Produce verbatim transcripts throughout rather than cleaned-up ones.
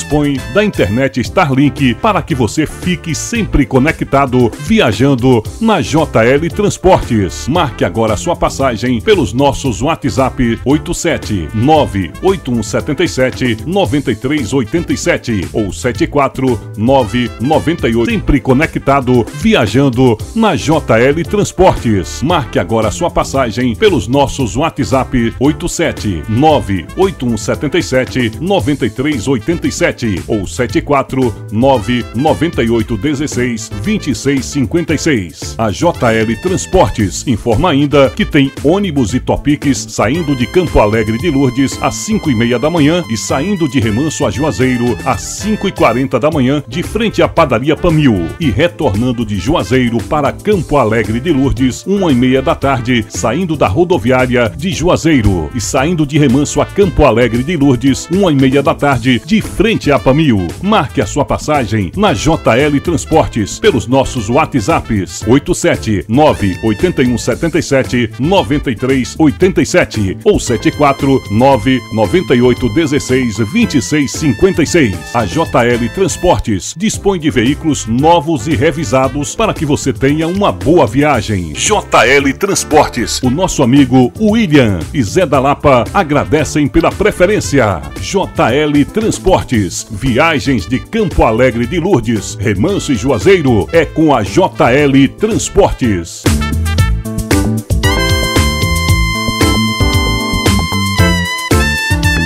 dispõe da internet Starlink para que você fique sempre conectado viajando na J L Transportes. Marque agora sua passagem pelos nossos WhatsApp oito sete nove oito um sete sete nove três oito sete ou sete quatro nove nove oito. Sempre conectado viajando na J L Transportes. Marque agora sua passagem pelos nossos WhatsApp oito sete nove oito um sete sete nove três oito sete ou sete quatro nove nove oito um seis dois seis cinco seis. A J L Transportes informa ainda que tem ônibus e Topiques saindo de Campo Alegre de Lourdes às cinco e meia da manhã e saindo de Remanso a Juazeiro às cinco e quarenta da manhã, de frente à padaria Pamil, e retornando de Juazeiro para Campo Alegre de Lourdes, uma e meia da tarde, saindo da rodoviária de Juazeiro e saindo de Remanso a Campo Alegre de Lourdes, uma e meia da tarde, de frente à Pamil. Marque a sua passagem na J L Transportes pelos nossos WhatsApps oito sete nove oito um sete sete nove três oito sete ou sete quatro nove nove oito um seis dois seis cinco seis. A J L Transportes dispõe de veículos novos e revisados para que você tenha uma boa viagem. J L Transportes, o nosso amigo William e Zé da Lapa agradecem pela preferência. J L Transportes, viagens de Campo Alegre de Lourdes, Remanso e Juazeiro, é com a J L Transportes.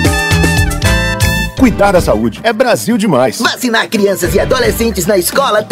Cuidar da saúde é Brasil demais. Vacinar crianças e adolescentes na escola